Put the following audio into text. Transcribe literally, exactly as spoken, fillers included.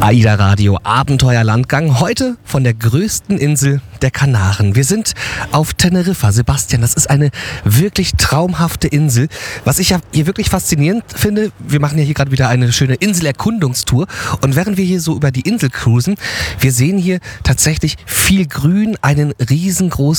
AIDA Radio Abenteuerlandgang, heute von der größten Insel der Kanaren. Wir sind auf Teneriffa. Sebastian, das ist eine wirklich traumhafte Insel. Was ich ja hier wirklich faszinierend finde, wir machen ja hier gerade wieder eine schöne Inselerkundungstour und während wir hier so über die Insel cruisen, wir sehen hier tatsächlich viel Grün, einen riesengroßen